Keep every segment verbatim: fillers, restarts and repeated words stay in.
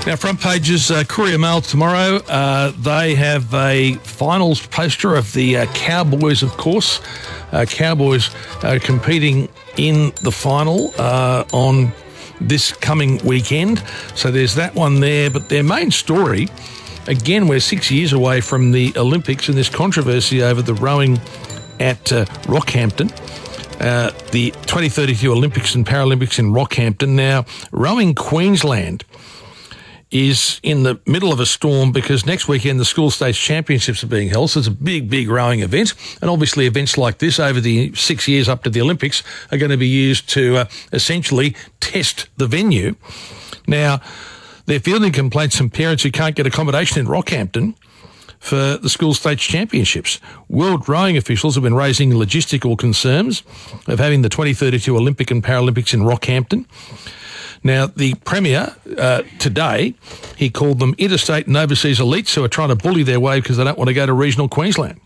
Now, front pages, uh, Courier Mail tomorrow. Uh, they have a finals poster of the uh, Cowboys, of course. Uh, Cowboys uh, competing in the final uh, on this coming weekend. So there's that one there. But their main story, again, we're six years away from the Olympics and this controversy over the rowing at uh, Rockhampton. Uh, the twenty thirty-two Olympics and Paralympics in Rockhampton. Now, Rowing Queensland is in the middle of a storm because next weekend the School States Championships are being held. So it's a big, big rowing event. And obviously events like this over the six years up to the Olympics are going to be used to uh, essentially test the venue. Now, they're fielding complaints from parents who can't get accommodation in Rockhampton for the School States Championships. World rowing officials have been raising logistical concerns of having the twenty thirty-two Olympic and Paralympics in Rockhampton. Now, the Premier uh, today, he called them interstate and overseas elites who are trying to bully their way because they don't want to go to regional Queensland.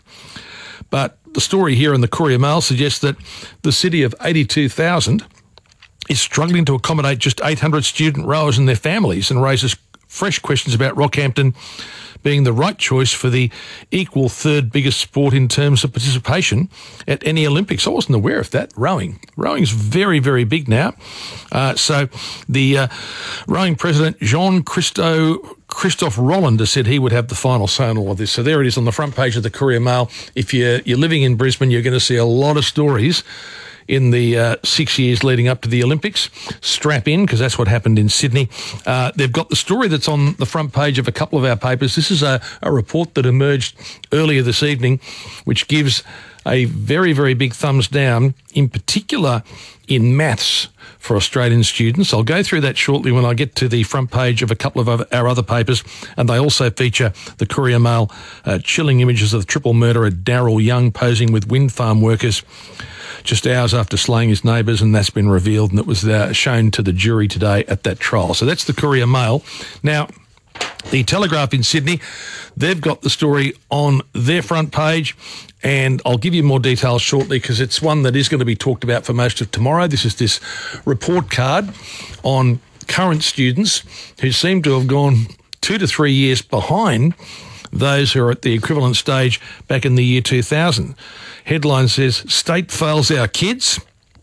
But the story here in the Courier Mail suggests that the city of eighty-two thousand is struggling to accommodate just eight hundred student rowers and their families and raises fresh questions about Rockhampton being the right choice for the equal third biggest sport in terms of participation at any Olympics. I wasn't aware of that, rowing. Rowing's very, very big now. Uh, so the uh, rowing president, Jean Christo, Christophe Rolland, has said he would have the final say on all of this. So there it is on the front page of the Courier Mail. If you're, you're living in Brisbane, you're going to see a lot of stories in the uh, six years leading up to the Olympics. Strap in, because that's what happened in Sydney. Uh, they've got the story that's on the front page of a couple of our papers. This is a, a report that emerged earlier this evening, which gives a very, very big thumbs down, in particular in maths for Australian students. I'll go through that shortly when I get to the front page of a couple of other, our other papers, and they also feature the Courier Mail uh, chilling images of the triple murderer Daryl Young posing with wind farm workers just hours after slaying his neighbours, and that's been revealed, and it was uh, shown to the jury today at that trial. So that's the Courier Mail. Now, the Telegraph in Sydney, they've got the story on their front page, and I'll give you more details shortly because it's one that is going to be talked about for most of tomorrow. This is this report card on current students who seem to have gone two to three years behind those who are at the equivalent stage back in the year two thousand. Headline says, State fails our kids.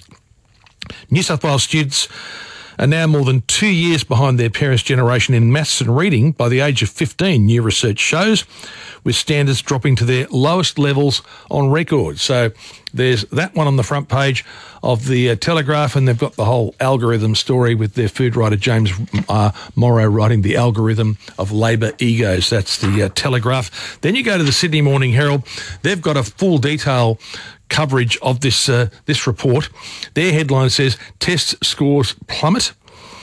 New South Wales students are now more than two years behind their parents' generation in maths and reading by the age of fifteen, new research shows, with standards dropping to their lowest levels on record. So there's that one on the front page of the uh, Telegraph, and they've got the whole algorithm story with their food writer James uh, Morrow writing The Algorithm of Labor Egos. That's the uh, Telegraph. Then you go to the Sydney Morning Herald. They've got a full detail coverage of this uh, this report. Their headline says, test scores plummet,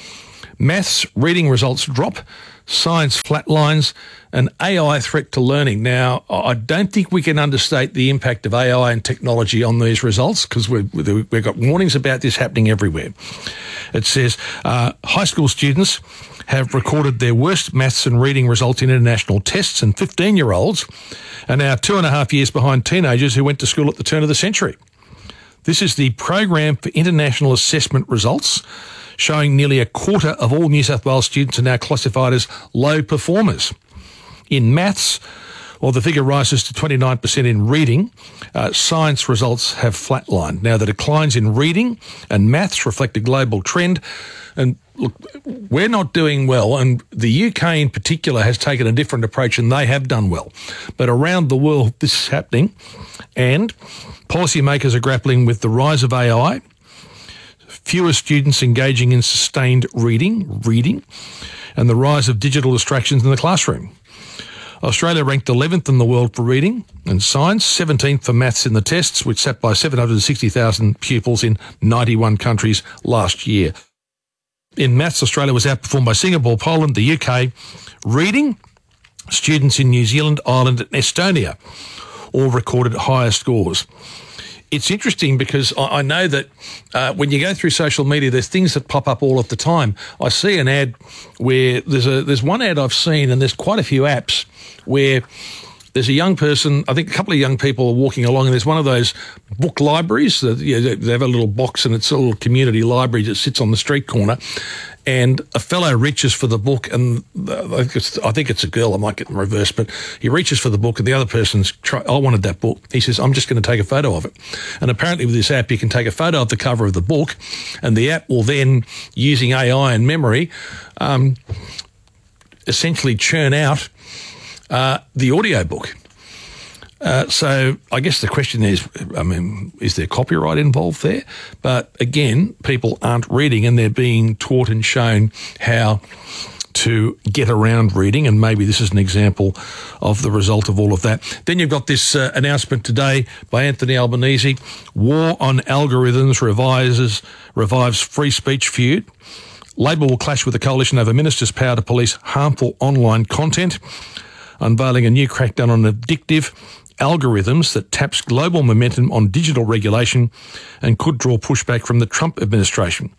maths reading results drop, science flatlines, an A I threat to learning. Now, I don't think we can understate the impact of A I and technology on these results because we've, we've got warnings about this happening everywhere. It says uh, high school students have recorded their worst maths and reading results in international tests, and fifteen-year-olds are now two and a half years behind teenagers who went to school at the turn of the century. This is the Program for International Assessment results, showing nearly a quarter of all New South Wales students are now classified as low performers. In maths, well, the figure rises to twenty-nine percent in reading. Uh, science results have flatlined. Now, the declines in reading and maths reflect a global trend. And look, we're not doing well, and the U K in particular has taken a different approach, and they have done well. But around the world, this is happening, and policymakers are grappling with the rise of A I, fewer students engaging in sustained reading, reading, and the rise of digital distractions in the classroom. Australia ranked eleventh in the world for reading and science, seventeenth for maths in the tests, which sat by seven hundred sixty thousand pupils in ninety-one countries last year. In maths, Australia was outperformed by Singapore, Poland, the U K. Reading, students in New Zealand, Ireland and Estonia all recorded higher scores. It's interesting because I know that uh, when you go through social media, there's things that pop up all of the time. I see an ad where there's a there's one ad I've seen, and there's quite a few apps where there's a young person, I think a couple of young people are walking along, and there's one of those book libraries. That, you know, they have a little box, and it's a little community library that sits on the street corner. and a fellow reaches for the book, and I think it's a girl, I might get them reversed, but he reaches for the book and the other person's, try, I wanted that book. He says, I'm just going to take a photo of it. And apparently with this app, you can take a photo of the cover of the book, and the app will then, using A I and memory, um, essentially churn out uh, the audio book. Uh, so I guess the question is, I mean, is there copyright involved there? But again, people aren't reading and they're being taught and shown how to get around reading, and maybe this is an example of the result of all of that. Then you've got this uh, announcement today by Anthony Albanese: war on algorithms revises, revives free speech feud. Labor will clash with the coalition over ministers' power to police harmful online content, unveiling a new crackdown on addictive algorithms that taps global momentum on digital regulation and could draw pushback from the Trump administration.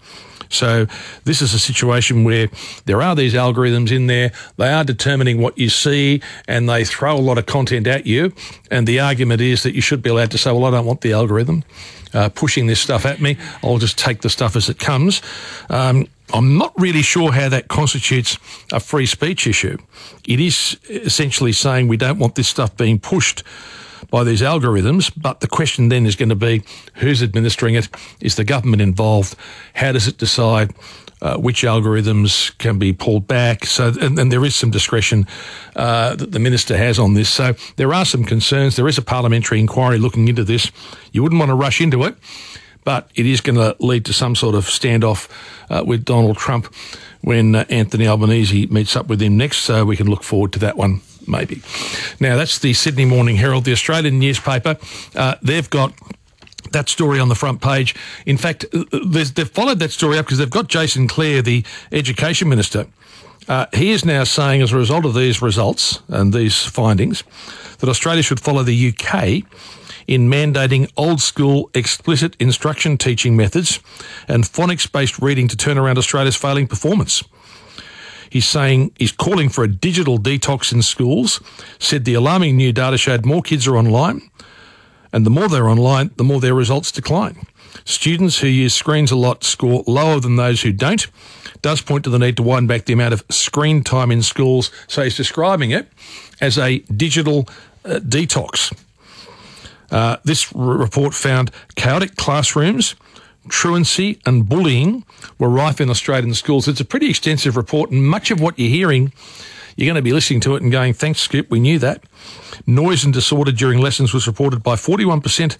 So this is a situation where there are these algorithms in there, they are determining what you see, and they throw a lot of content at you, and the argument is that you should be allowed to say, well, I don't want the algorithm uh, pushing this stuff at me, I'll just take the stuff as it comes. Um, I'm not really sure how that constitutes a free speech issue. It is essentially saying we don't want this stuff being pushed by these algorithms, but the question then is going to be, who's administering it? Is the government involved? How does it decide uh, which algorithms can be pulled back? So, and, and there is some discretion uh, that the minister has on this. So there are some concerns. There is a parliamentary inquiry looking into this. You wouldn't want to rush into it, but it is going to lead to some sort of standoff uh, with Donald Trump when uh, Anthony Albanese meets up with him next, so we can look forward to that one, maybe. Now, that's the Sydney Morning Herald, the Australian newspaper. Uh, they've got that story on the front page. In fact, they've followed that story up because they've got Jason Clare, the Education Minister. Uh, he is now saying, as a result of these results and these findings, that Australia should follow the U K in mandating old-school explicit instruction teaching methods and phonics-based reading to turn around Australia's failing performance. He's saying he's calling for a digital detox in schools, said the alarming new data showed more kids are online, and the more they're online, the more their results decline. Students who use screens a lot score lower than those who don't. Does point to the need to wind back the amount of screen time in schools. So he's describing it as a digital uh, detox. Uh, this r- report found chaotic classrooms, truancy and bullying were rife in Australian schools. It's a pretty extensive report, and much of what you're hearing, you're going to be listening to it and going, thanks, Skip, we knew that. Noise and disorder during lessons was reported by forty-one percent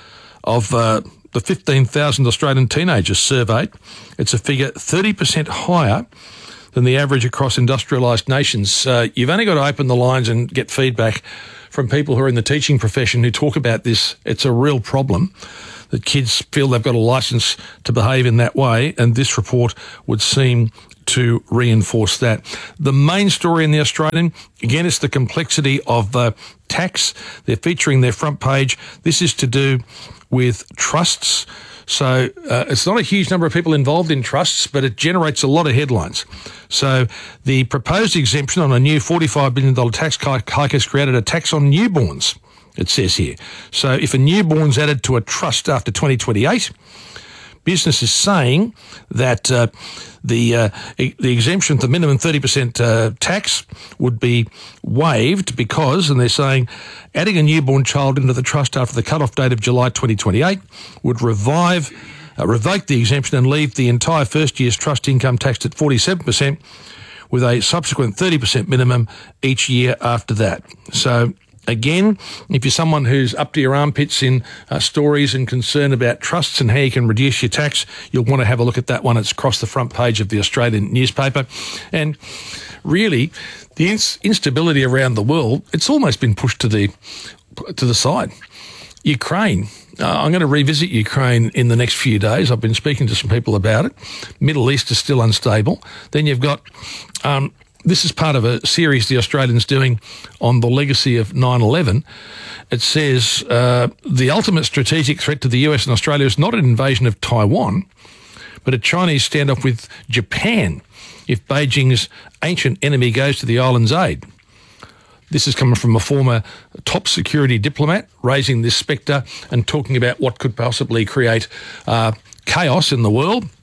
of uh, the fifteen thousand Australian teenagers surveyed. It's a figure thirty percent higher than the average across industrialised nations. Uh, you've only got to open the lines and get feedback from people who are in the teaching profession who talk about this. It's a real problem that kids feel they've got a licence to behave in that way, and this report would seem to reinforce that. The main story in the Australian, again, it's the complexity of uh, tax. They're featuring their front page. This is to do with trusts. So uh, it's not a huge number of people involved in trusts, but it generates a lot of headlines. So the proposed exemption on a new forty-five billion dollars tax hike has created a tax on newborns, it says here. So if a newborn's added to a trust after twenty twenty-eight, business is saying that uh, the uh, the exemption, the minimum thirty percent uh, tax, would be waived because, and they're saying, adding a newborn child into the trust after the cut-off date of July twenty twenty-eight would revive, uh, revoke the exemption and leave the entire first year's trust income taxed at forty-seven percent with a subsequent thirty percent minimum each year after that. So again, if you're someone who's up to your armpits in uh, stories and concern about trusts and how you can reduce your tax, you'll want to have a look at that one. It's across the front page of the Australian newspaper. And really, the ins- instability around the world, it's almost been pushed to the to the side. Ukraine. Uh, I'm going to revisit Ukraine in the next few days. I've been speaking to some people about it. Middle East is still unstable. Then you've got... Um, This is part of a series the Australians doing on the legacy of nine eleven. It says uh, the ultimate strategic threat to the U S and Australia is not an invasion of Taiwan, but a Chinese standoff with Japan if Beijing's ancient enemy goes to the island's aid. This is coming from a former top security diplomat raising this spectre and talking about what could possibly create uh, chaos in the world.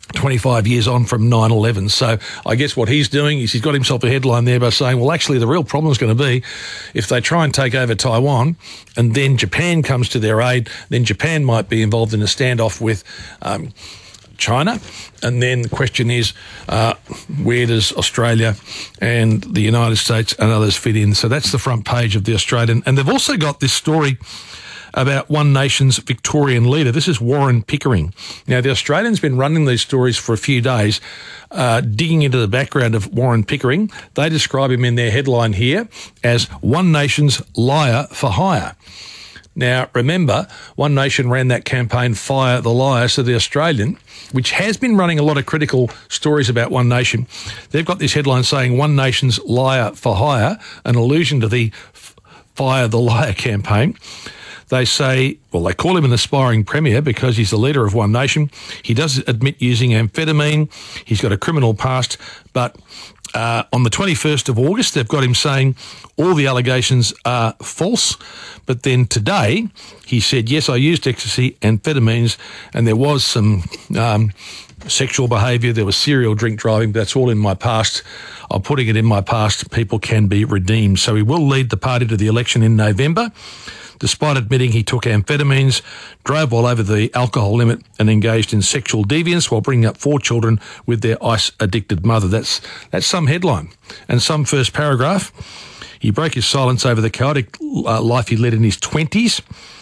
twenty-five years on from nine eleven. So I guess what he's doing is he's got himself a headline there by saying, well, actually, the real problem is going to be if they try and take over Taiwan and then Japan comes to their aid, then Japan might be involved in a standoff with um, China. And then the question is, uh, where does Australia and the United States and others fit in? So that's the front page of The Australian. And they've also got this story about One Nation's Victorian leader. This is Warren Pickering. Now, The Australian's been running these stories for a few days, uh, digging into the background of Warren Pickering. They describe him in their headline here as One Nation's liar for hire. Now, remember, One Nation ran that campaign, Fire the Liar. So The Australian, which has been running a lot of critical stories about One Nation, they've got this headline saying One Nation's liar for hire, an allusion to the Fire the Liar campaign. They say, well, they call him an aspiring premier because he's the leader of One Nation. He does admit using amphetamine. He's got a criminal past. But uh, on the twenty-first of August, they've got him saying all the allegations are false. But then today, he said, yes, I used ecstasy, amphetamines, and there was some um, sexual behaviour. There was serial drink driving, but that's all in my past. I'm putting it in my past. People can be redeemed. So he will lead the party to the election in November, despite admitting he took amphetamines, drove well over the alcohol limit and engaged in sexual deviance while bringing up four children with their ice-addicted mother. That's that's some headline. And some first paragraph. He broke his silence over the chaotic uh, life he led in his twenties,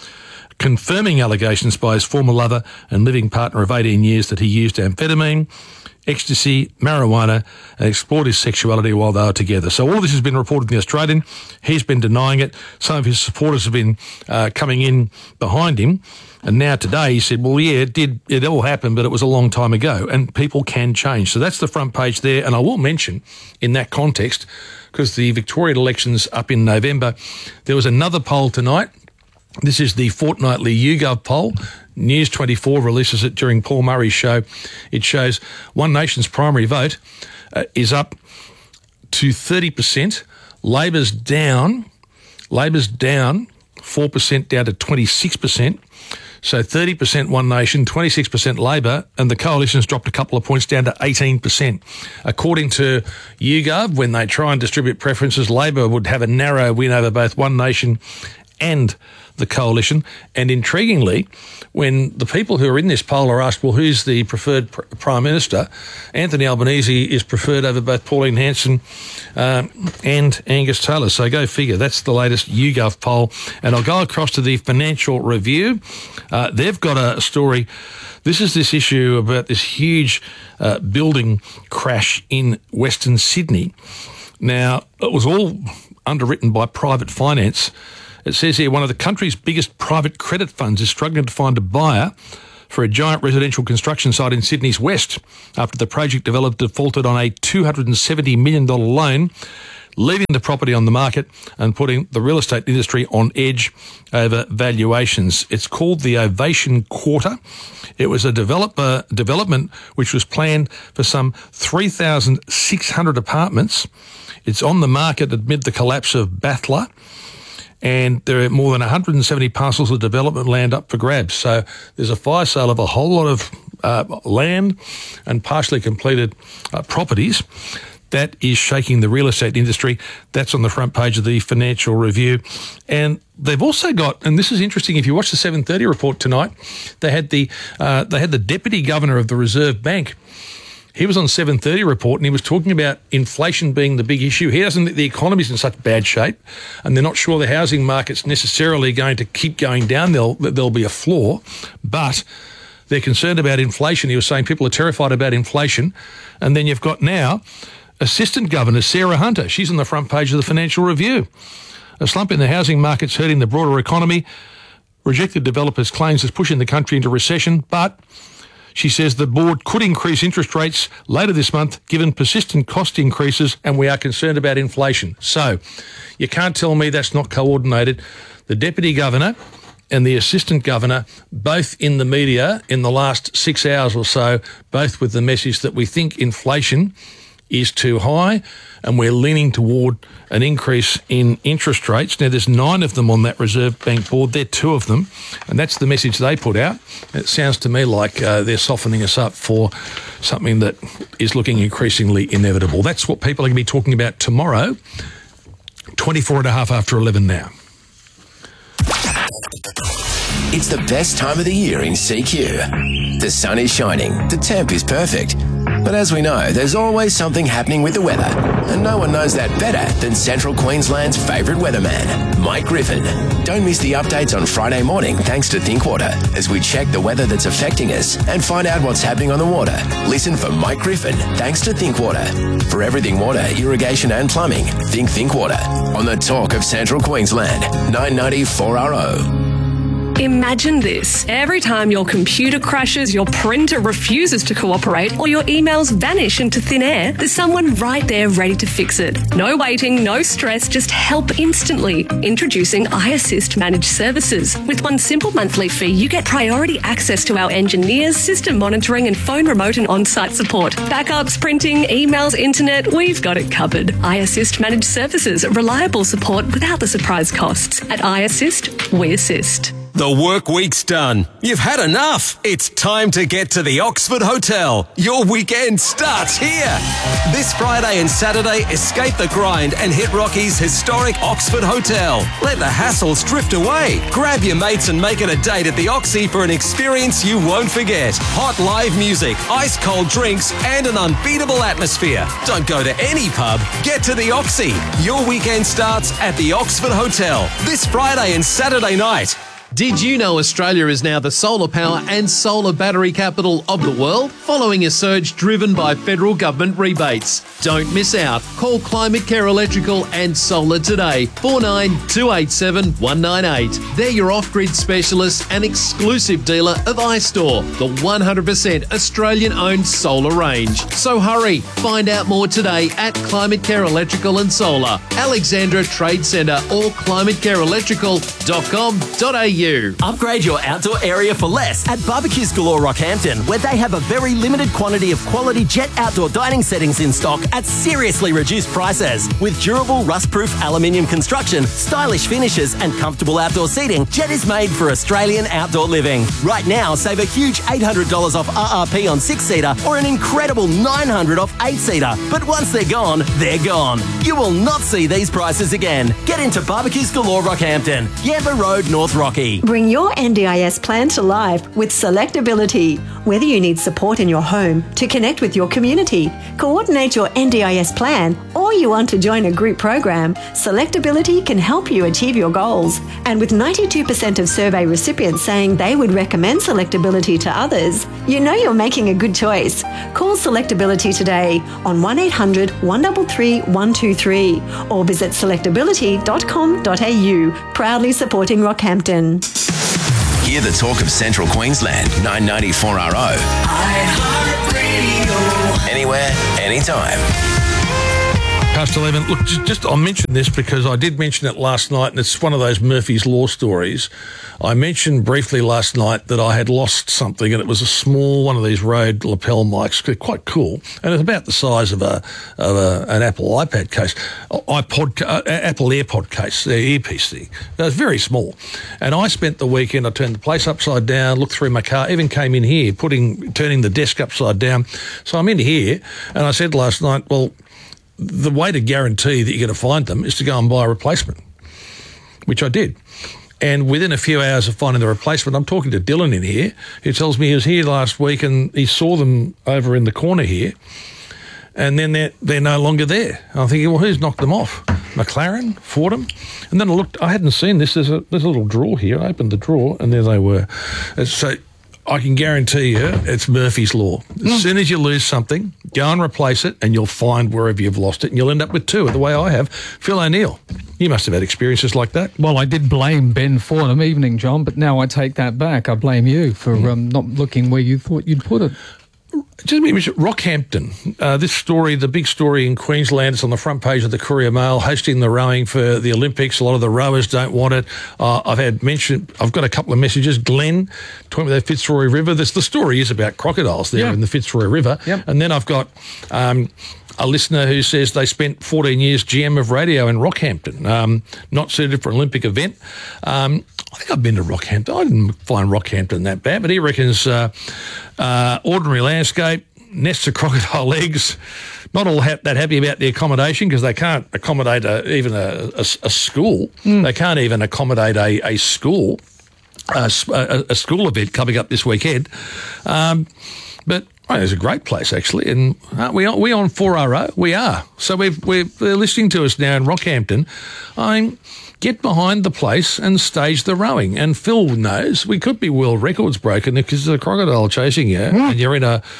confirming allegations by his former lover and living partner of eighteen years that he used amphetamine, ecstasy, marijuana, and explored his sexuality while they were together. So all of this has been reported in The Australian. He's been denying it. Some of his supporters have been uh, coming in behind him. And now today he said, well, yeah, it did, it all happened, but it was a long time ago. And people can change. So that's the front page there. And I will mention in that context, because the Victorian election's up in November, there was another poll tonight. This is the fortnightly YouGov poll. News twenty-four releases it during Paul Murray's show. It shows One Nation's primary vote uh, is up to thirty percent. Labor's down. Labor's down four percent down to twenty-six percent. So thirty percent One Nation, twenty-six percent Labor, and the coalition's dropped a couple of points down to eighteen percent. According to YouGov, when they try and distribute preferences, Labor would have a narrow win over both One Nation and the coalition. And intriguingly, when the people who are in this poll are asked, well, who's the preferred pr- Prime Minister, Anthony Albanese is preferred over both Pauline Hanson uh, and Angus Taylor. So go figure. That's the latest YouGov poll. And I'll go across to the Financial Review. Uh, they've got a story. This is this issue about this huge uh, building crash in Western Sydney. Now, it was all underwritten by private finance. It says here one of the country's biggest private credit funds is struggling to find a buyer for a giant residential construction site in Sydney's west after the project developer defaulted on a two hundred seventy million dollars loan, leaving the property on the market and putting the real estate industry on edge over valuations. It's called the Ovation Quarter. It was a developer development which was planned for some three thousand six hundred apartments. It's on the market amid the collapse of Battler. And there are more than one hundred seventy parcels of development land up for grabs. So there's a fire sale of a whole lot of uh, land and partially completed uh, properties. That is shaking the real estate industry. That's on the front page of the Financial Review. And they've also got, and this is interesting, if you watch the seven thirty report tonight, they had the uh, they had the Deputy Governor of the Reserve Bank. He was on seven thirty report and he was talking about inflation being the big issue. He doesn't think the economy's in such bad shape and they're not sure the housing market's necessarily going to keep going down. There'll, there'll be a floor, but they're concerned about inflation. He was saying people are terrified about inflation. And then you've got now Assistant Governor Sarah Hunter. She's on the front page of the Financial Review. A slump in the housing market's hurting the broader economy. Rejected developers' claims is pushing the country into recession, but she says the board could increase interest rates later this month given persistent cost increases and we are concerned about inflation. So you can't tell me that's not coordinated. The Deputy Governor and the Assistant Governor, both in the media in the last six hours or so, both with the message that we think inflation is too high, and we're leaning toward an increase in interest rates. Now, there's nine of them on that Reserve Bank board. They're two of them, and that's the message they put out. It sounds to me like uh, they're softening us up for something that is looking increasingly inevitable. That's what people are going to be talking about tomorrow, twenty-four and a half after eleven now. It's the best time of the year in C Q. The sun is shining, the temp is perfect. But as we know, there's always something happening with the weather. And no one knows that better than Central Queensland's favourite weatherman, Mike Griffin. Don't miss the updates on Friday morning thanks to ThinkWater as we check the weather that's affecting us and find out what's happening on the water. Listen for Mike Griffin thanks to ThinkWater. For everything water, irrigation and plumbing, think ThinkWater. On the talk of Central Queensland, nine ninety four R O. Imagine this. Every time your computer crashes, your printer refuses to cooperate, or your emails vanish into thin air, there's someone right there ready to fix it. No waiting, no stress, just help instantly. Introducing iAssist Managed Services. With one simple monthly fee, you get priority access to our engineers, system monitoring, and phone remote and on-site support. Backups, printing, emails, internet, we've got it covered. iAssist Managed Services. Reliable support without the surprise costs. At iAssist, we assist. The work week's done. You've had enough. It's time to get to the Oxford Hotel. Your weekend starts here. This Friday and Saturday, escape the grind and hit Rocky's historic Oxford Hotel. Let the hassles drift away. Grab your mates and make it a date at the Oxy for an experience you won't forget. Hot live music, ice cold drinks, and an unbeatable atmosphere. Don't go to any pub. Get to the Oxy. Your weekend starts at the Oxford Hotel this Friday and Saturday night. Did you know Australia is now the solar power and solar battery capital of the world, following a surge driven by federal government rebates? Don't miss out. Call Climate Care Electrical and Solar today, four nine two eight seven one nine eight. They're your off-grid specialist and exclusive dealer of iStore, the one hundred percent Australian-owned solar range. So hurry, find out more today at Climate Care Electrical and Solar, Alexandra Trade Centre or climate care electrical dot com dot a u. Upgrade your outdoor area for less at Barbecues Galore Rockhampton, where they have a very limited quantity of quality Jet outdoor dining settings in stock at seriously reduced prices. With durable, rust-proof aluminium construction, stylish finishes and comfortable outdoor seating, Jet is made for Australian outdoor living. Right now, save a huge eight hundred dollars off R R P on six-seater or an incredible nine hundred dollars off eight-seater. But once they're gone, they're gone. You will not see these prices again. Get into Barbecues Galore Rockhampton, Yamba Road, North Rocky. Bring your N D I S plan to life with Selectability. Whether you need support in your home, to connect with your community, coordinate your N D I S plan, or you want to join a group program, Selectability can help you achieve your goals. And with ninety-two percent of survey recipients saying they would recommend Selectability to others, you know you're making a good choice. Call Selectability today on one eight hundred one three three one two three or visit selectability dot com dot a u, proudly supporting Rockhampton. Hear the talk of Central Queensland, nine ninety four R O. iHeartRadio. Anywhere, anytime. Past eleven. Look, just, just I'll mention this because I did mention it last night, and it's one of those Murphy's Law stories. I mentioned briefly last night that I had lost something, and it was a small one of these Rode lapel mics. They're quite cool, and it's about the size of a of a, an Apple iPad case, iPod, uh, Apple AirPod case, the earpiece thing. It was very small, and I spent the weekend. I turned the place upside down, looked through my car, even came in here, putting turning the desk upside down. So I'm in here, and I said last night, well, the way to guarantee that you're going to find them is to go and buy a replacement, which I did. And within a few hours of finding the replacement, I'm talking to Dylan in here, who tells me he was here last week and he saw them over in the corner here, and then they're, they're no longer there. I'm thinking, well, who's knocked them off? McLaren, Fordham? And then I looked, I hadn't seen this. There's a, there's a little drawer here. I opened the drawer and there they were. And so I can guarantee you it's Murphy's Law. As mm. soon as you lose something, go and replace it and you'll find wherever you've lost it, and you'll end up with two, the way I have. Phil O'Neill, you must have had experiences like that. Well, I did blame Ben Fordham, evening, John, but now I take that back. I blame you for mm. um, not looking where you thought you'd put it. Just mention Rockhampton. Uh, this story, the big story in Queensland, it's on the front page of the Courier Mail, hosting the rowing for the Olympics. A lot of the rowers don't want it. Uh, I've had mentioned, I've got a couple of messages. Glenn talking about the Fitzroy River. This, the story is about crocodiles there yeah. in the Fitzroy River. Yep. And then I've got um, a listener who says they spent fourteen years G M of radio in Rockhampton, um, not suited for an Olympic event. Um, I think I've been to Rockhampton. I didn't find Rockhampton that bad, but he reckons uh, uh, ordinary landscape, nests of crocodile eggs, not all ha- that happy about the accommodation because they can't accommodate a, even a, a, a school. Mm. They can't even accommodate a, a school, a, a, a school event coming up this weekend. Um, but oh, it's a great place, actually. And aren't we, on, we on four R O? We are. So we've, we're, they're listening to us now in Rockhampton. I mean, get behind the place and stage the rowing. And Phil knows we could be world records broken because there's a crocodile chasing you mm. and you're in a...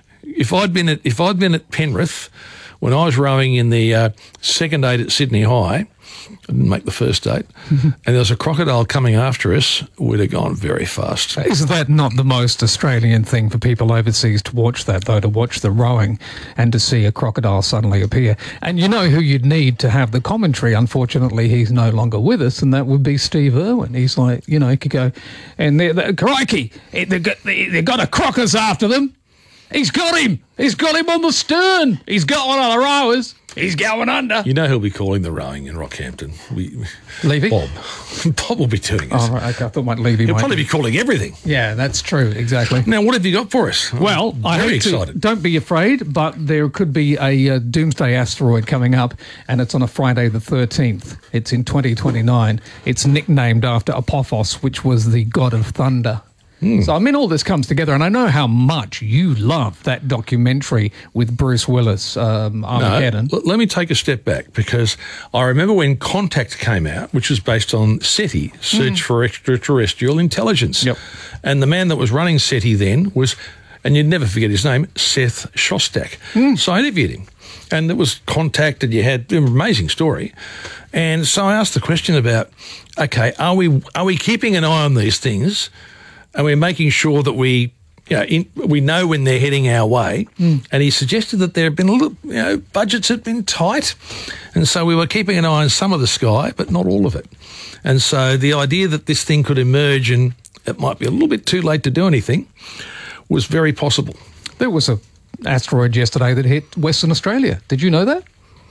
If I'd been at if I'd been at Penrith when I was rowing in the uh, second eight at Sydney High, I didn't make the first eight, and there was a crocodile coming after us, we'd have gone very fast. Is that not the most Australian thing for people overseas to watch that, though, to watch the rowing and to see a crocodile suddenly appear? And you know who you'd need to have the commentary. Unfortunately, he's no longer with us, and that would be Steve Irwin. He's like, you know, he could go, and they're, they're, crikey, they've got, they've got a crocus after them. He's got him. He's got him on the stern. He's got one of the rowers. He's going under. You know who'll be calling the rowing in Rockhampton? We, Levy? Bob. Bob will be doing it. Oh, right. Okay. I thought might Levy. He'll probably be calling everything. Yeah, that's true. Exactly. Now, what have you got for us? Well, I'm I very hate to, excited. Don't be afraid, but there could be a uh, doomsday asteroid coming up, and it's on a Friday the thirteenth. It's in twenty twenty-nine. It's nicknamed after Apophos, which was the god of thunder. Mm. So, I mean, all this comes together, and I know how much you love that documentary with Bruce Willis, um, Armageddon. No, l- let me take a step back, because I remember when Contact came out, which was based on SETI, Search mm. for Extraterrestrial Intelligence. Yep. And the man that was running SETI then was, and you'd never forget his name, Seth Shostak. Mm. So I interviewed him, and it was Contact, and you had an amazing story. And so I asked the question about, okay, are we are we keeping an eye on these things? And we're making sure that we, you know, in, we know when they're heading our way. Mm. And he suggested that there have been a little, you know, budgets had been tight, and so we were keeping an eye on some of the sky, but not all of it. And so the idea that this thing could emerge and it might be a little bit too late to do anything was very possible. There was a asteroid yesterday that hit Western Australia. Did you know that?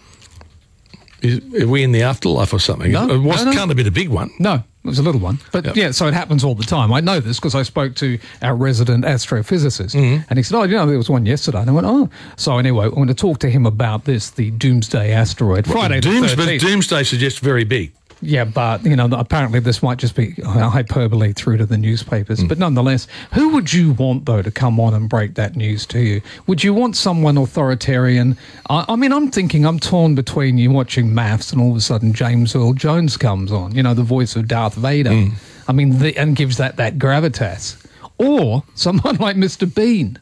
Is, are we in the afterlife or something? No, it was, no, no. Can't have been a big one. No, it was a little one. But yep. yeah, so it happens all the time. I know this because I spoke to our resident astrophysicist, mm-hmm. and he said, oh, you know, there was one yesterday. And I went, oh. So anyway, I'm going to talk to him about this, the Doomsday asteroid. Well, Friday Dooms- the thirteenth. But Doomsday suggests very big. Yeah, but, you know, apparently this might just be hyperbole through to the newspapers. Mm. But nonetheless, who would you want, though, to come on and break that news to you? Would you want someone authoritarian? I, I mean, I'm thinking I'm torn between you watching maths and all of a sudden James Earl Jones comes on, you know, the voice of Darth Vader. Mm. I mean, the, and gives that that gravitas. Or someone like Mister Bean.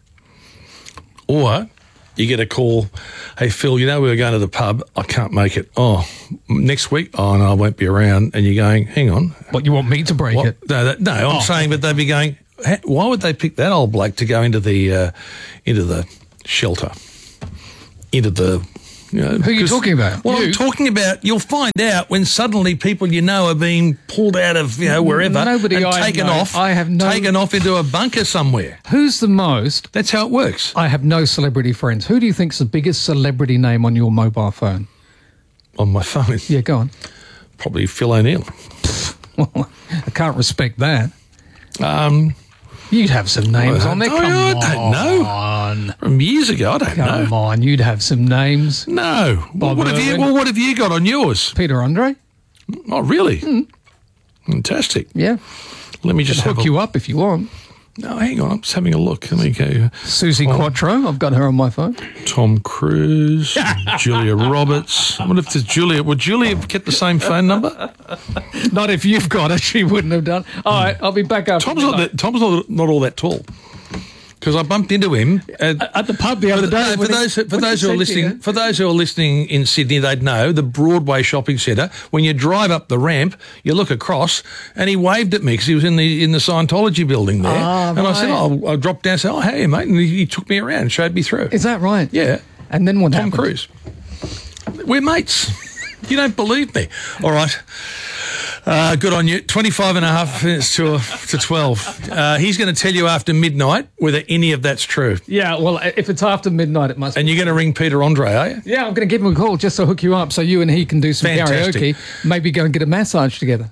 Or you get a call, hey, Phil, you know we were going to the pub. I can't make it. Oh, next week? Oh, no, I won't be around. And you're going, hang on. What, you want me to break what? it? No, that, no I'm oh. saying, but they'd be going, why would they pick that old bloke to go into the uh, into the shelter, into the... You know, who are you talking about? Well, you? I'm talking about, you'll find out when suddenly people you know are being pulled out of, you know, wherever Nobody and I taken know. off, I have no... taken off into a bunker somewhere. Who's the most... That's how it works. I have no celebrity friends. Who do you think's the biggest celebrity name on your mobile phone? On my phone? Yeah, go on. Probably Phil O'Neill. Well, I can't respect that. Um... You'd have some names I on there. Come I don't know. on. From years ago, I don't Come know. Come on, you'd have some names. No. Bob what have you? Irwin. Well, what have you got on yours? Peter Andre. Oh, really? Mm. Fantastic. Yeah. Let me just hook have a, you up if you want. No, hang on. I'm just having a look. Let me go. Susie oh. Quattro. I've got her on my phone. Tom Cruise. Julia Roberts. I wonder if there's Julia. Would Julia have kept the same phone number? Not if you've got it. She wouldn't have done. All right, I'll be back up. Tom's not, that, Tom's not, not all that tall. Because I bumped into him at, at the pub the other day. No, for those, for those who are listening, for those who are listening in Sydney, they'd know the Broadway Shopping Centre. When you drive up the ramp, you look across, and he waved at me because he was in the in the Scientology building there. Oh, and right. I said, "Oh, I dropped down and said, oh, hey, mate," and he, he took me around and showed me through. Is that right? Yeah. And then what Tom happened? Cruise. We're mates. You don't believe me. All right. Uh, good on you. twenty-five and a half minutes to, to twelve. Uh, he's going to tell you after midnight whether any of that's true. Yeah, well, if it's after midnight, it must And be. you're going to ring Peter Andre, are you? Yeah, I'm going to give him a call just to hook you up so you and he can do some Fantastic. karaoke. Maybe go and get a massage together.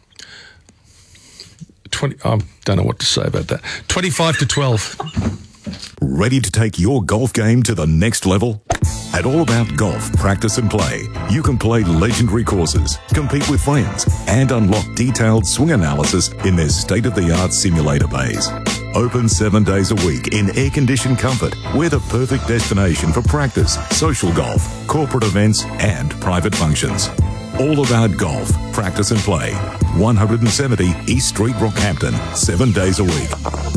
twenty. I don't know what to say about that. twenty-five to twelve. Ready to take your golf game to the next level? At All About Golf Practice and Play, you can play legendary courses, compete with friends, and unlock detailed swing analysis in their state-of-the-art simulator bays. Open seven days a week in air-conditioned comfort, we're the perfect destination for practice, social golf, corporate events, and private functions. All About Golf Practice and Play, one seventy East Street, Rockhampton, seven days a week.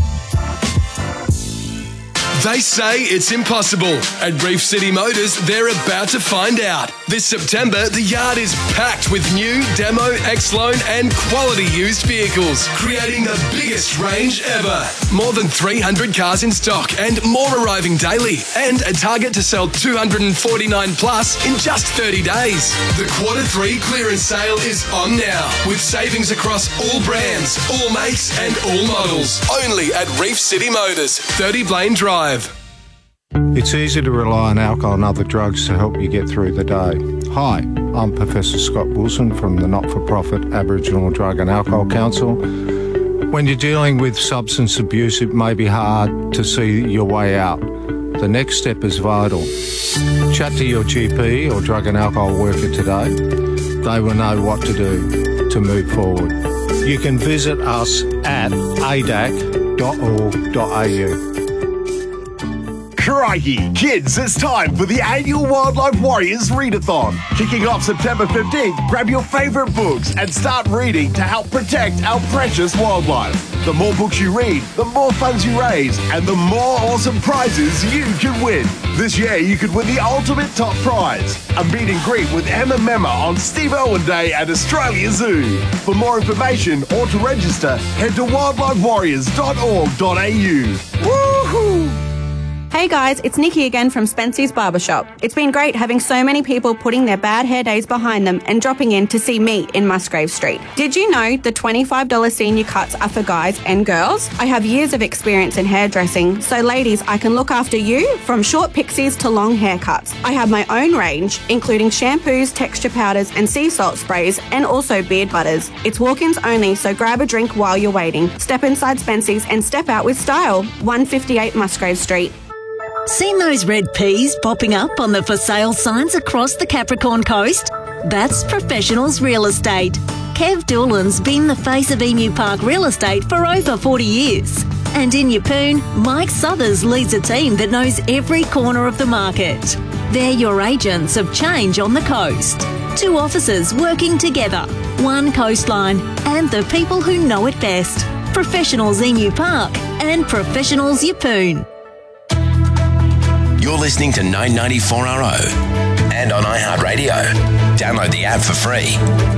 They say it's impossible. At Reef City Motors, they're about to find out. This September, the yard is packed with new, demo, X-Loan and quality used vehicles, creating the biggest range ever. More than three hundred cars in stock and more arriving daily. And a target to sell two hundred forty-nine plus in just thirty days. The quarter three clearance sale is on now, with savings across all brands, all makes and all models. Only at Reef City Motors, thirty Blaine Drive. It's easy to rely on alcohol and other drugs to help you get through the day. Hi, I'm Professor Scott Wilson from the not-for-profit Aboriginal Drug and Alcohol Council. When you're dealing with substance abuse, it may be hard to see your way out. The next step is vital. Chat to your G P or drug and alcohol worker today. They will know what to do to move forward. You can visit us at a d a c dot org dot a u. Crikey! Kids, it's time for the annual Wildlife Warriors Readathon. Kicking off September fifteenth, grab your favourite books and start reading to help protect our precious wildlife. The more books you read, the more funds you raise, and the more awesome prizes you can win. This year, you could win the ultimate top prize, a meet and greet with Emma Memma on Steve Irwin Day at Australia Zoo. For more information or to register, head to wildlife warriors dot org dot a u. Woohoo! Hey guys, it's Nikki again from Spency's Barbershop. It's been great having so many people putting their bad hair days behind them and dropping in to see me in Musgrave Street. Did you know the twenty-five dollars senior cuts are for guys and girls? I have years of experience in hairdressing, so ladies, I can look after you from short pixies to long haircuts. I have my own range, including shampoos, texture powders and sea salt sprays, and also beard butters. It's walk-ins only, so grab a drink while you're waiting. Step inside Spency's and step out with style. one fifty-eight Musgrave Street. Seen those red peas popping up on the for sale signs across the Capricorn coast? That's Professionals Real Estate. Kev Doolan's been the face of Emu Park Real Estate for over forty years. And in Yeppoon, Mike Southers leads a team that knows every corner of the market. They're your agents of change on the coast. Two offices working together, one coastline, and the people who know it best. Professionals Emu Park and Professionals Yeppoon. You're listening to nine ninety-four R O and on iHeartRadio. Download the app for free.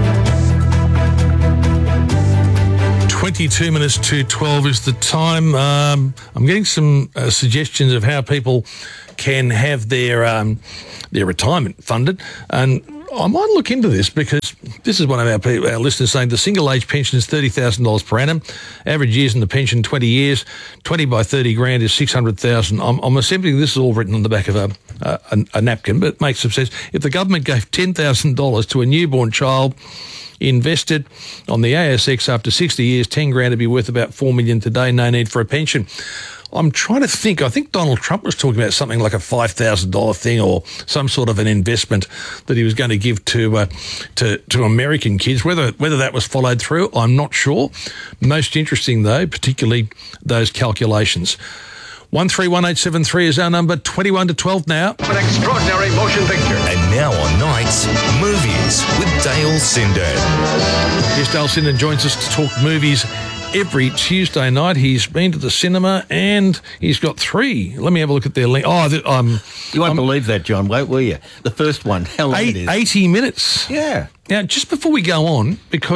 twenty-two minutes to twelve is the time. Um, I'm getting some uh, suggestions of how people can have their um, their retirement funded, and I might look into this because this is one of our people, our listeners saying the single age pension is thirty thousand dollars per annum. Average years in the pension, twenty years. twenty by thirty grand is six hundred thousand dollars. I'm, I'm assuming this is all written on the back of a, a, a napkin, but it makes some sense. If the government gave ten thousand dollars to a newborn child invested on the A S X after sixty years, ten grand would be worth about four million dollars today. No need for a pension. I'm trying to think. I think Donald Trump was talking about something like a five thousand dollars thing or some sort of an investment that he was going to give to uh, to to American kids. Whether whether that was followed through, I'm not sure. Most interesting, though, particularly those calculations. one three one eight seven three is our number. twenty-one to twelve now. An extraordinary motion picture. And now on Nights, Movies with Dale Sinden. Yes, Dale Sinden joins us to talk movies every Tuesday night. He's been to the cinema and he's got three. Let me have a look at their link. Oh, the, um, you won't um, believe that, John, won't will you? The first one, how long eight, it is. eighty minutes. Yeah. Now, just before we go on, because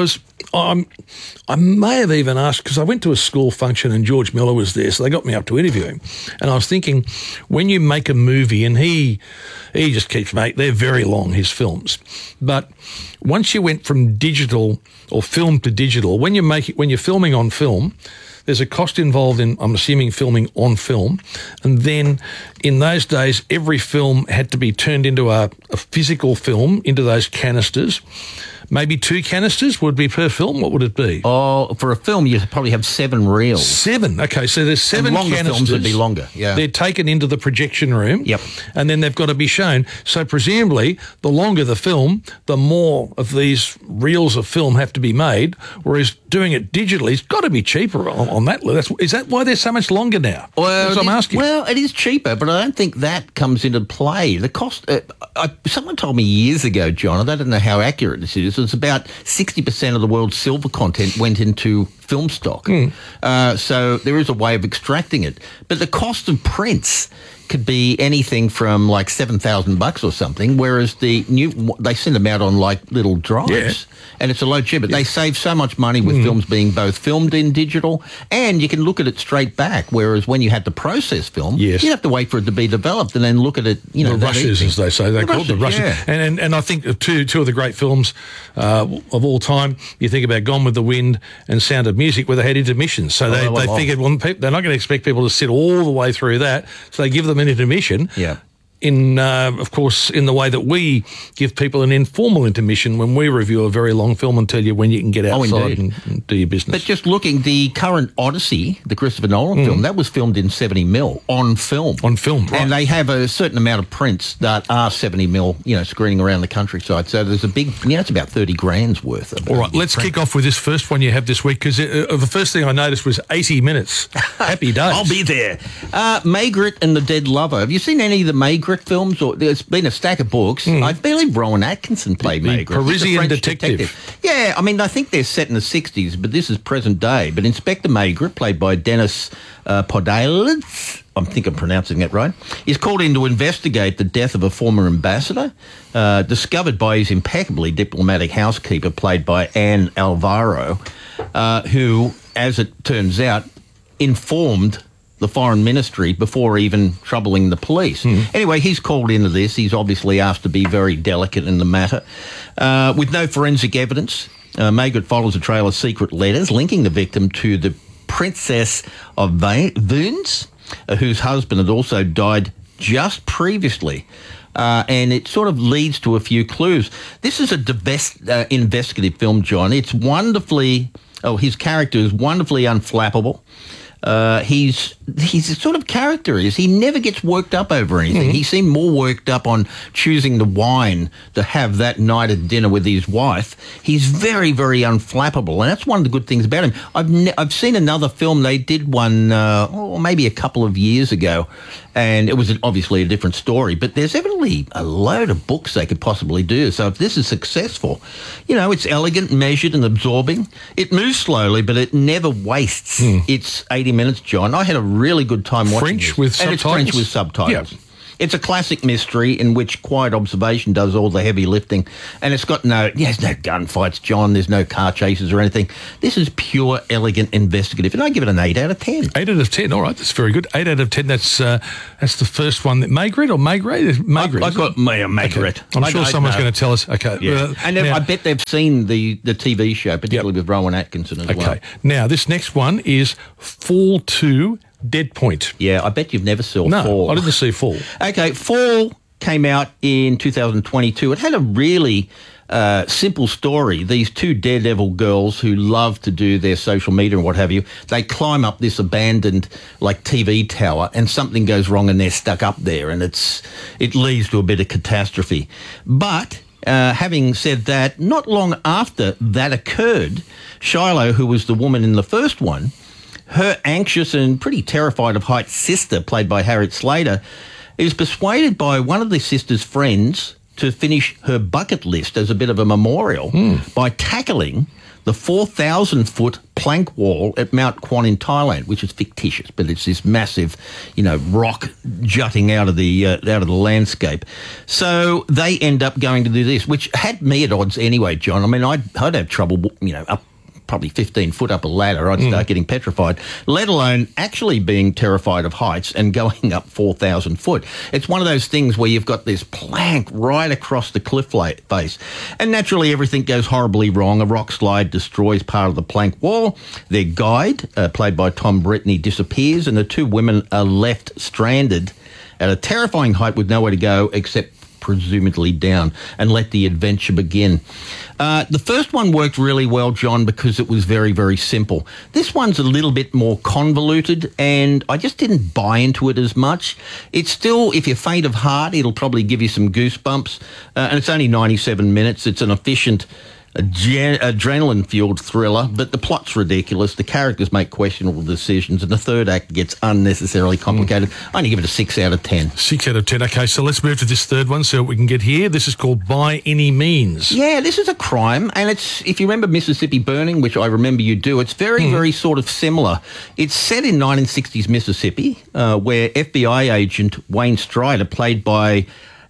I'm, I may have even asked, because I went to a school function and George Miller was there, so they got me up to interview him. And I was thinking, when you make a movie, and he he just keeps making, they're very long, his films. But once you went from digital or film to digital, when you make it, when you're filming on film, there's a cost involved in, I'm assuming, filming on film. And then in those days, every film had to be turned into a, a physical film, into those canisters. Maybe two canisters would be per film. What would it be? Oh, for a film, you probably have seven reels. Seven. Okay, so there's seven and longer canisters. Films would be longer. Yeah, they're taken into the projection room. Yep, and then they've got to be shown. So presumably, the longer the film, the more of these reels of film have to be made. Whereas doing it digitally, it's got to be cheaper on, on that. That's, is that why they're so much longer now? Well, That's what I'm is, asking. Well, it is cheaper, but I don't think that comes into play. The cost. Uh, I, someone told me years ago, John. I don't know how accurate this is. It's about sixty percent of the world's silver content went into film stock. Mm. Uh, so there is a way of extracting it. But the cost of prints could be anything from like seven thousand bucks or something, whereas the new, they send them out on like little drives. Yeah. And it's a low chip, but yeah. they save so much money with Mm. films being both filmed in digital and you can look at it straight back, whereas when you had to process film, yes. you have to wait for it to be developed and then look at it, you know, the rushes, as they say. They call it the rushes. Yeah. And, and and I think two two of the great films uh, of all time, you think about Gone with the Wind and Sound of Music, where they had intermissions. So they, oh, they well, figured, well, people, they're not going to expect people to sit all the way through that, so they give them an intermission. Yeah. In, uh, of course, in the way that we give people an informal intermission when we review a very long film and tell you when you can get outside oh, and, and do your business. But just looking, the current Odyssey, the Christopher Nolan Mm. film, that was filmed in seventy mil on film. On film, right. And they have a certain amount of prints that are seventy mil, you know, screening around the countryside. So there's a big, you know, it's about thirty grand's worth of All right, let's print. kick off with this first one you have this week, because uh, the first thing I noticed was eighty minutes. Happy days. I'll be there. Uh, Maigret and the Dead Lover. Have you seen any of the Maigret films? Or there's been a stack of books. Mm. I believe Rowan Atkinson played The Maigret. He's a Parisian French detective. Yeah, I mean, I think they're set in the sixties, but this is present day. But Inspector Maigret, played by Dennis uh, Podolitz, I think I'm pronouncing that right, is called in to investigate the death of a former ambassador, uh, discovered by his impeccably diplomatic housekeeper, played by Anne Alvaro, uh, who, as it turns out, informed the foreign ministry before even troubling the police. Mm. Anyway, he's called into this. He's obviously asked to be very delicate in the matter. Uh, with no forensic evidence, uh, Maigret follows a trail of secret letters linking the victim to the Princess of Vuns, uh, whose husband had also died just previously. Uh, and it sort of leads to a few clues. This is a divest, uh, investigative film, John. It's wonderfully... Oh, his character is wonderfully unflappable. Uh, he's he's the sort of character is he never gets worked up over anything. Mm-hmm. He seemed more worked up on choosing the wine to have that night at dinner with his wife. He's very, very unflappable, and that's one of the good things about him. I've ne- I've seen another film. They did one uh, oh, maybe a couple of years ago, and it was obviously a different story. But there's evidently a load of books they could possibly do. So if this is successful, you know, it's elegant, measured, and absorbing. It moves slowly, but it never wastes Mm. its eighty minutes, John. I had a really good time watching French this. with and subtitles? it's French with subtitles. Yeah. It's a classic mystery in which quiet observation does all the heavy lifting, and it's got no, yeah, there's no gunfights, John. There's no car chases or anything. This is pure, elegant, investigative, and I give it an eight out of ten. Eight out of ten. All right, that's very good. Eight out of ten. That's uh, that's the first one. That Maigret or Maigret? Maigret. I, I got my uh, Maigret. Okay. I'm I sure don't someone's know. going to tell us. Okay. Yeah, Uh, and now, I bet they've seen the the T V show, particularly Yep. with Rowan Atkinson as well. okay. Now this next one is Fall Two. Dead Point. Yeah, I bet you've never saw No, Fall. I didn't see Fall. Okay, Fall came out in two thousand twenty-two. It had a really uh, simple story. These two daredevil girls who love to do their social media and what have you, they climb up this abandoned like T V tower and something goes wrong and they're stuck up there, and it's it leads to a bit of catastrophe. But uh, having said that, not long after that occurred, Shiloh, who was the woman in the first one, her anxious and pretty terrified of heights sister, played by Harriet Slater, is persuaded by one of the sister's friends to finish her bucket list as a bit of a memorial Mm. by tackling the four thousand foot plank wall at Mount Kwan in Thailand, which is fictitious, but it's this massive, you know, rock jutting out of the uh, out of the landscape. So they end up going to do this, which had me at odds anyway, John. I mean, I'd, I'd have trouble, you know, up probably fifteen foot up a ladder, I'd start getting petrified, let alone actually being terrified of heights and going up four thousand foot. It's one of those things where you've got this plank right across the cliff face. And naturally, everything goes horribly wrong. A rock slide destroys part of the plank wall. Their guide, uh, played by Tom Brittany, disappears, and the two women are left stranded at a terrifying height with nowhere to go except presumably down, and let the adventure begin. Uh, the first one worked really well, John, because it was very, very simple. This one's a little bit more convoluted, and I just didn't buy into it as much. It's still, if you're faint of heart, it'll probably give you some goosebumps, uh, and it's only ninety-seven minutes. It's an efficient, Ad- adrenaline-fueled thriller, but the plot's ridiculous. The characters make questionable decisions, and the third act gets unnecessarily complicated. Mm. I only give it a six out of ten. Six out of ten. Okay, so let's move to this third one, so we can get here. This is called By Any Means. Yeah, this is a crime, and it's, if you remember Mississippi Burning, which I remember you do, it's very, mm. very sort of similar. It's set in nineteen sixties Mississippi, uh, where F B I agent Wayne Strider, played by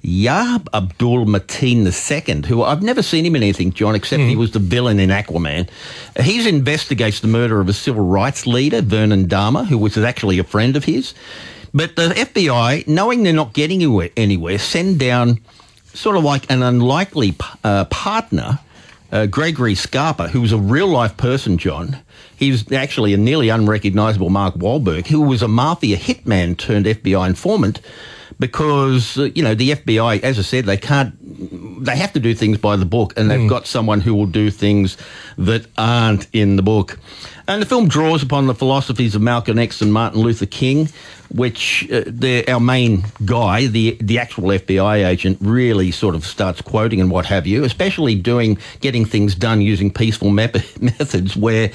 Yahab Abdul Mateen the Second, who I've never seen him in anything, John, except mm. he was the villain in Aquaman. He investigates the murder of a civil rights leader, Vernon Dahmer, who was actually a friend of his. But the F B I, knowing they're not getting anywhere, send down sort of like an unlikely uh, partner, uh, Gregory Scarpa, who was a real-life person, John. He was actually a nearly unrecognisable Mark Wahlberg, who was a mafia hitman turned F B I informant, because, uh, you know, the F B I, as I said, they can't, they have to do things by the book, and they've mm. got someone who will do things that aren't in the book. And the film draws upon the philosophies of Malcolm X and Martin Luther King, which uh, they're our main guy, the the actual F B I agent, really sort of starts quoting and what have you, especially doing, getting things done using peaceful me- methods where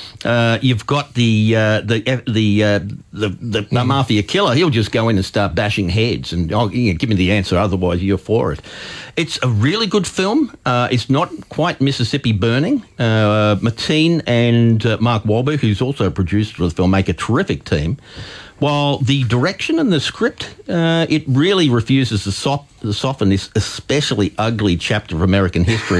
Uh, you've got the uh, the the, uh, the the the mafia killer. He'll just go in and start bashing heads, and oh, you know, give me the answer. Otherwise, you're for it. It's a really good film. Uh, it's not quite Mississippi Burning. Uh, Mateen and uh, Mark Wahlberg, who's also a producer of the film, make a terrific team. While the direction and the script, uh, it really refuses to, soft, to soften this especially ugly chapter of American history.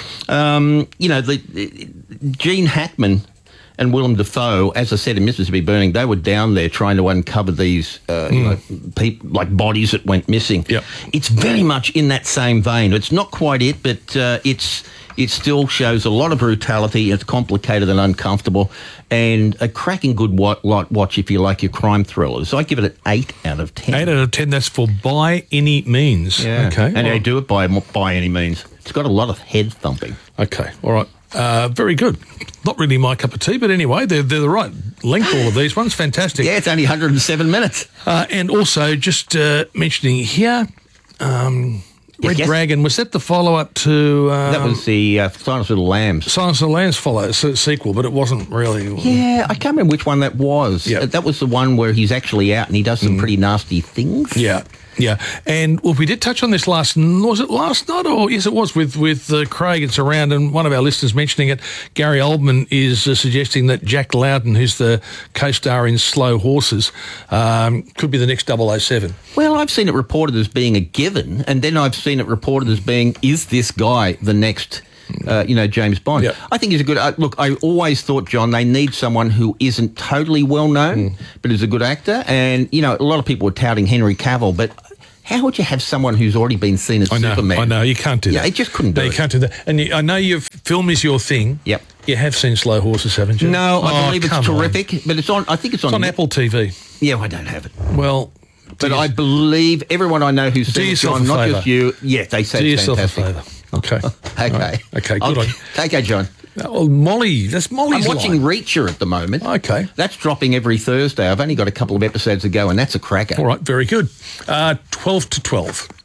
um, you know, the, the Gene Hackman and Willem Dafoe, as I said, in Mississippi Burning, they were down there trying to uncover these uh, mm. you know, peop- like bodies that went missing. Yep. It's very much in that same vein. It's not quite it, but uh, it's it still shows a lot of brutality. It's complicated and uncomfortable, and a cracking good wa- watch if you like your crime thrillers. So I give it an eight out of ten. Eight out of ten. That's for By Any Means. Yeah. Okay. And well, they do it by by any means. It's got a lot of head thumping. Okay. All right. Uh, very good. Not really my cup of tea, but anyway, they're, they're the right length, all of these ones. Fantastic. Yeah, it's only one hundred seven minutes. Uh, and also, just uh, mentioning here, um, Red yes. Dragon, was that the follow-up to... Um, that was the uh, Silence of the Lambs. Silence of the Lambs follow so, sequel, but it wasn't really... Yeah, I can't remember which one that was. Yeah. That was the one where he's actually out and he does some mm. pretty nasty things. Yeah. Yeah, and well, we did touch on this last, was it last night? Or yes, it was with, with uh, Craig and Surround, and one of our listeners mentioning it, Gary Oldman is uh, suggesting that Jack Lowden, who's the co-star in Slow Horses, um, could be the next double oh seven. Well, I've seen it reported as being a given, and then I've seen it reported as being, is this guy the next... Uh, you know, James Bond. Yep. I think he's a good... Uh, look, I always thought, John, they need someone who isn't totally well-known, mm. but is a good actor. And, you know, a lot of people are touting Henry Cavill, but how would you have someone who's already been seen as I know, Superman? I know, you can't do yeah, that. You just couldn't do no, it. You can't do that. And you, I know your film is your thing. Yep. You have seen Slow Horses, haven't you? No, I oh, believe it's terrific, on. but it's on... I think it's on... It's on Apple T V. Yeah, well, I don't have it. Well... But I believe everyone I know who's do seen it, John, not favour. just you... Yeah, they say do it's yourself fantastic. a favour. Okay. okay. Right. Okay, good I'll, on you. Okay, John. Oh, Molly, that's Molly's I'm watching line. Reacher at the moment. Okay. That's dropping every Thursday. I've only got a couple of episodes to go, and that's a cracker. All right, very good. Uh, twelve to twelve.